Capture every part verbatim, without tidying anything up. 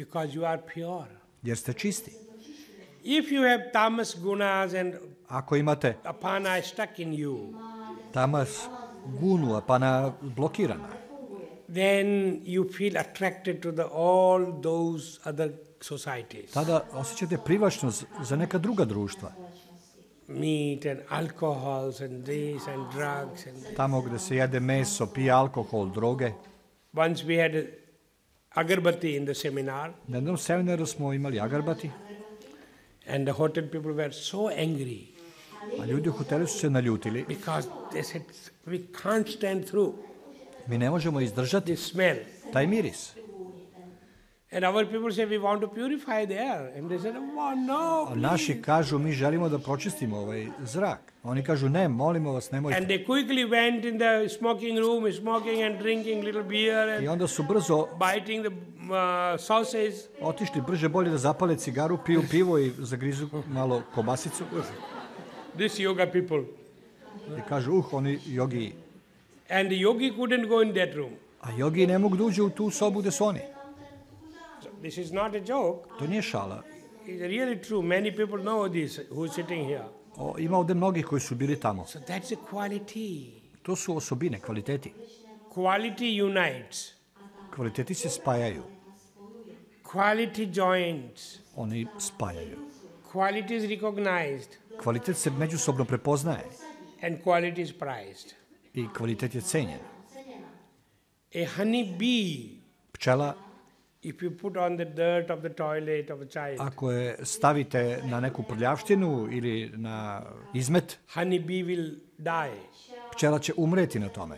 Because you are pure. jer ste čisti. If you have tamas gunas and Ako imate apana stuck in you, tamas gunu, apana blokirana, then you feel attracted to the all those other societies. tada osjećate privlačnost za neka druga društva. Meat and alcohols and this and drugs and Tamo gde se jede meso, pije alkohol, droge. once we had agarbati in the seminar, Na jednom seminaru smo imali agarbati, and the hotel people were so angry a ljudi u hotelu su se naljutili. because they said we can't stand through Mi ne možemo izdržati this smell. taj miris. And our people say we want to purify the air, and they said, oh no, A naši kažu mi želimo da pročistimo ovaj zrak. Oni kažu ne, molimo vas, nemojte. and they quickly went in the smoking room, smoking and drinking little beer I and onda su brzo biting the uh, sausage. otišli brže bolje da zapale cigaru, piju pivo i zagrizu malo kobasicu. This yoga people. I kažu, uh, oni jogi. And the yogi couldn't go in that room. A jogi ne mogu da uđu u tu sobu gde su oni. So this is not a joke. To nije šala. It's really true. Many people know this who are sitting here. O, ima ovde mnogih koji su bili tamo. So that's a quality. To su osobine, kvaliteti. Quality unites. Kvaliteti se spajaju. Quality joins. Oni spajaju. Quality is recognized. Kvalitet se međusobno prepoznaje And quality is prized. i kvalitet je cenjen. A honey bee, Pčela, if you put on the dirt of the toilet of a child, ako je stavite na neku prljavštinu ili na izmet, honey bee will die. pčela će umreti na tome.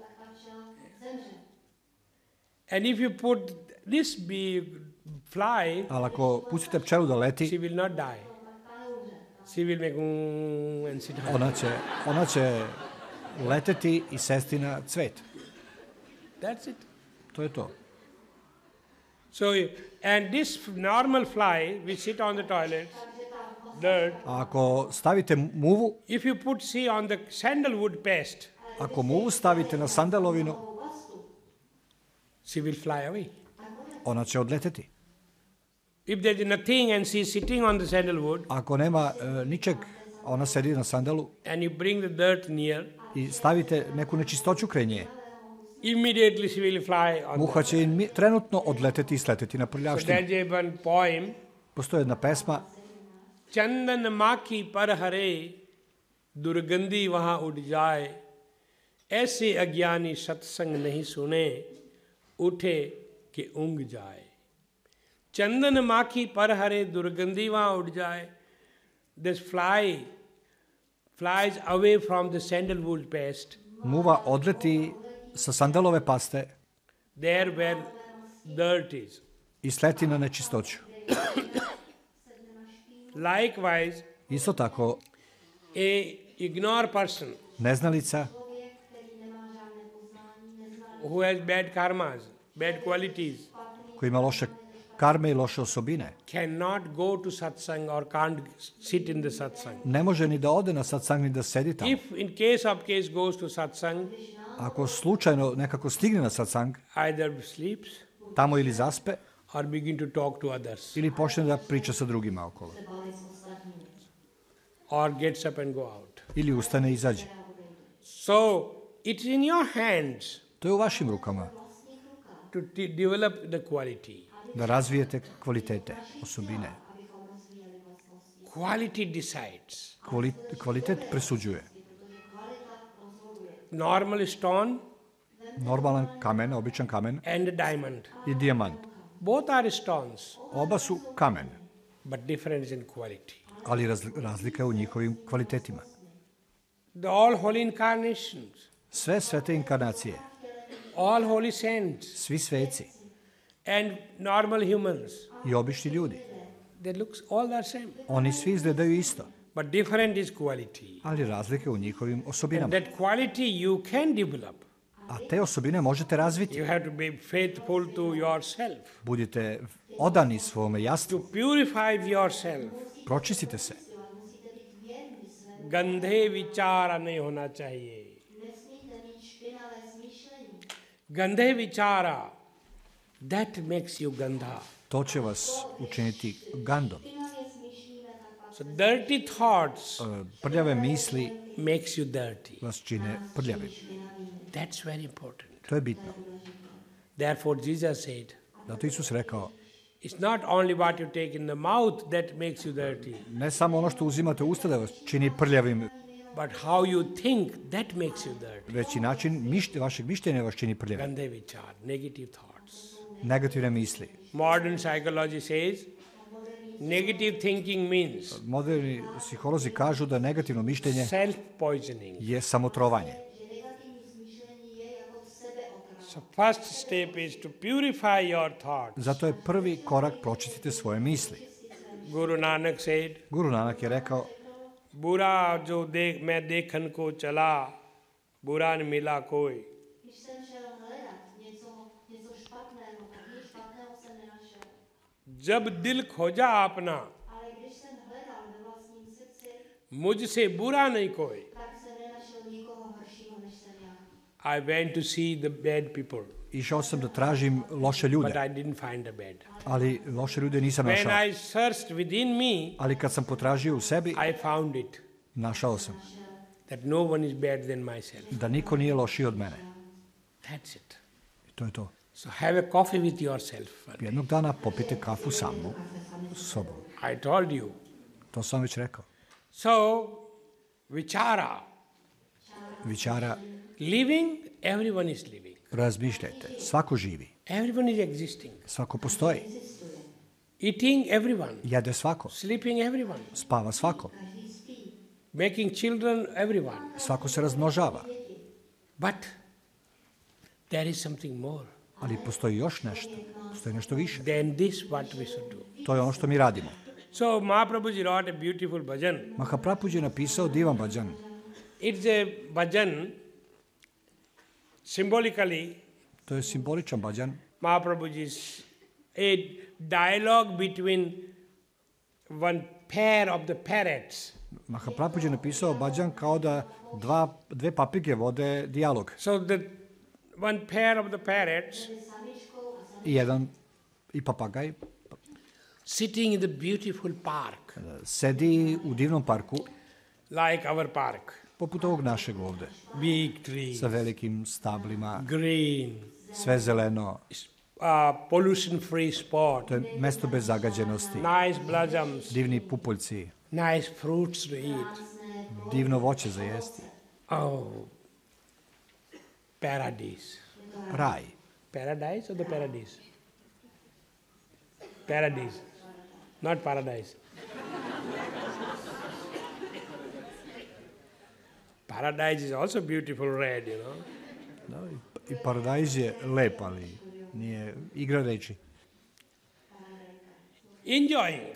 And if you put this bee fly, Ali ako pustite pčelu da she leti, will not die. She will make mm, and sit down. ona će, ona će leteti i sesti na cvet. That's it. To je to. So, and this normal fly, we sit on the toilet, dirt. A ako stavite muvu, If you put, see, on the sandalwood paste, ako muvu stavite na sandalovinu, she will fly away. ona će odleteti. If there is nothing and she is sitting on the sandalwood, Ako nema e, ničeg, ona sedi na sandalu and you bring the dirt near, i stavite neku nečistoću kraj nje, immediately she will fly on. muha će im mi- trenutno odleteti i sleteti na So prljavštinu. there is one poem, Postoji jedna pesma, चंदन माखी पर हरे दुर्गंधी वहां उड़ जाए ऐसे अज्ञानी सत्संग नहीं सुने उठे कि ऊंघ जाए चंदन माखी पर हरे दुर्गंधी वहां उड़ जाए this fly flies away from the sandalwood paste muva odleti sa sandalove paste there where dirt is. i sleti na nečistoću. Likewise, Isto tako, a ignore person neznalica who has bad karmas, bad qualities, koji ima loše karme i loše osobine, cannot go to satsang or can't sit in the satsang. ne može ni da ode na satsang ni da sedi tamo. If in case of case goes to satsang, Ako slučajno nekako stigne na satsang, either sleeps tamo ili zaspe, or begin to talk to others ili počne da priča sa drugima okolo. or gets up and go out. Ili ustane i izađe. So it's in your hands To je u vašim rukama to t- develop the quality. da razvijete kvalitete, osobine. Quality decides. Kvali- kvalitet presuđuje. Normal stone Normalan kamen, običan kamen and a diamond. i dijamant. Both are stones, Oba su kamen, but difference in quality. ali raz- razlika je u njihovim kvalitetima. The all holy incarnations, Sve svete inkarnacije, all holy saints, svi sveci and normal humans, i obični ljudi, they look all are same, oni svi izgledaju isto, but different is quality. ali razlike u njihovim And osobinama. that quality you can develop. A te osobine možete razviti. You have to be faithful to yourself. Budite odani svome jastu, To purify yourself. pročistite se. Gandhe विचार नहीं होना चाहिए. गंधे विचारा, that makes you gandha. to će vas učiniti gandom. So dirty thoughts E, Prljave misli makes you dirty. vas čine prljavim. That's very important. To je bitno. Therefore Jesus said, Zato Isus rekao, it's not only what you take in the mouth that makes you dirty, ne samo ono što uzimate u usta da vas čini prljavim, but how you think that makes you dirty. već i način mišlj, vašeg mišljenja vas čini prljavim. Gande vichar, negative thoughts. Negativne misli. Modern psychology says negative thinking means Moderni psiholozi kažu da negativno mišljenje self-poisoning. je samotrovanje. So first step is to purify your thoughts. Zato je prvi korak pročistite svoje misli. Guru Nanak said, Guru Nanak je rekao, बुरा जो देख मैं देखन को चला बुरा न मिला कोई. Když jsem šel hledat něco, něco špatného, tak nic špatného jsem nenašel. जब दिल खोजा अपना Ale když jsem hledal ve vlastním srdci, मुझसे बुरा नहीं कोई. tak jsem nenašel nikoho horšího, než jsem já. I went to see the bad people, išao sam da tražim loše but ljude, I didn't find the bad. ali loše ljude nisam When našao. I searched within me, Ali kad sam potražio u sebi, I found it, našao sam that no one is bad than myself. da niko nije lošiji od mene. That's it. I to je to. So have a coffee with yourself. Jednog dana popite kafu sa mnom, s sobom. I told you. To sam već rekao. So, vichara, Vičara, living, everyone is living. razmišljajte. Svako živi. Everyone is existing. Svako postoji. Eating, everyone. Jede svako. Sleeping, everyone. Spava svako. Making children, everyone. Svako se razmnožava. But there is something more Ali postoji još nešto. Postoji nešto više. than this what we should do. To je ono što mi radimo. So Mahaprabhuji wrote a beautiful bhajan. Mahaprabhuji je napisao divan bhajan. It's a bhajan, symbolically, To je simboličan bhajan. Mahaprabhuji's a dialogue between one pair of the parrots. Mahaprabhuji je napisao bhajan kao da dva, dve papige vode dijalog. So the one pair of the parrots I jedan i papagaj sitting in the beautiful park, sedi u divnom parku, like our park. poput ovog našeg ovde, Big trees, sa velikim stablima, green, sve zeleno. uh, pollution-free spot, To je mesto bez zagađenosti, nice blossoms, divni pupoljci, nice fruits to eat. divno voće za jesti. Oh, paradise. Raj. Paradise or the paradise? Paradise, not paradise. Paradise is also beautiful red, you know. Da, i- I paradajz je lep, ali nije igra reči. Enjoying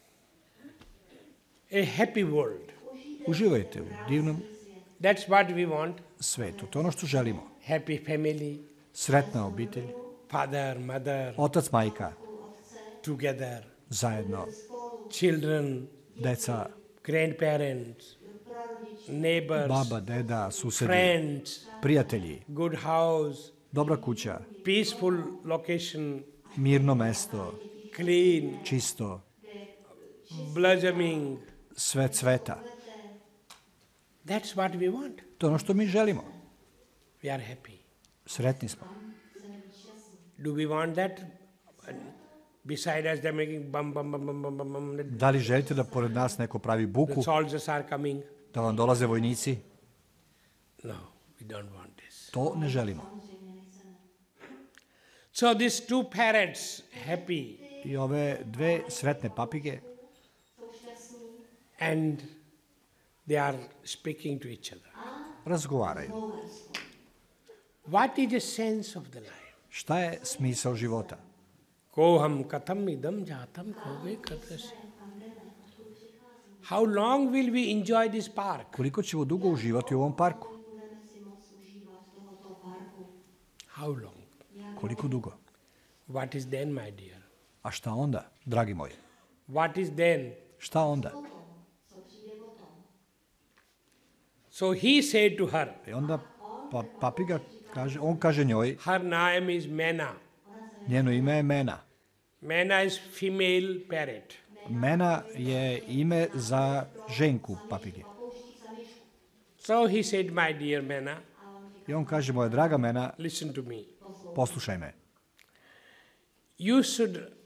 a happy world. Uživajte u divnom That's what we want. svetu. To je ono što želimo. Happy family, Sretna obitelj, father, mother, otac, majka, together, zajedno, children, deca, grandparents, neighbors, baba, deda, susedi, friends, prijatelji, good house, dobra kuća, peaceful location, mirno mesto, clean, čisto, blossoming. sve cveta. That's what we want. To je ono što mi želimo. We are happy. Sretni smo. Do we want that? Beside us, they're making bum, bum, bum, bum, bum, bum, bum. The Da li želite da pored nas neko pravi buku, soldiers are coming. da vam dolaze vojnici? No, we don't want this. To ne želimo. So these two parrots, happy, I ove dve sretne papige and they are speaking to each other. razgovaraju. What is the sense of the life? Šta je smisao života? Koham katham idam jatam kove katrasi. How long will we enjoy this park? Koliko ćemo dugo uživati u ovom parku? How long? Koliko dugo? What is then, my dear? A šta onda, dragi moji? What is then? Šta onda? So he said to her, I onda pa, papiga kaže, on kaže njoj, her name is Mena. njeno ime je Mena. Mena is female parrot. Mena je ime za ženku papige. So he said, my dear Mena, I on kaže, moja draga Mena, listen to me. poslušaj me. You should